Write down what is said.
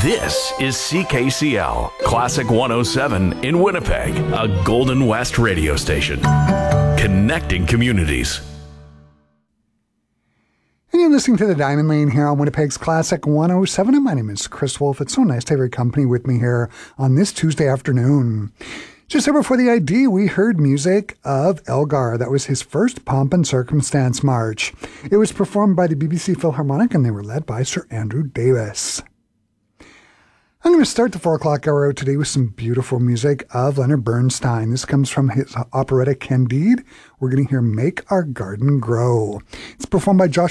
This is CKCL, Classic 107 in Winnipeg, a Golden West radio station. Connecting communities. And you're listening to the Diamond Lane here on Winnipeg's Classic 107. And my name is Chris Wolf. It's so nice to have your company with me here on this Tuesday afternoon. Just there before the ID, we heard music of Elgar. That was his first Pomp and Circumstance March. It was performed by the BBC Philharmonic, and they were led by Sir Andrew Davis. I'm going to start the 4 o'clock hour out today with some beautiful music of Leonard Bernstein. This comes from his operetta Candide. We're going to hear Make Our Garden Grow. It's performed by Josh